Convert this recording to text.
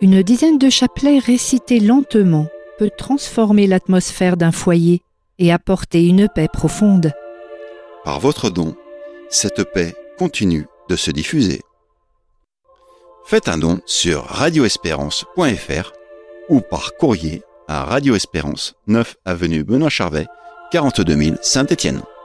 Une dizaine de chapelets récités lentement peut transformer l'atmosphère d'un foyer et apporter une paix profonde. Par votre don, cette paix continue de se diffuser. Faites un don sur radioespérance.fr ou par courrier à Radio Espérance, 9 avenue Benoît Charvet, 42 000 Saint-Étienne.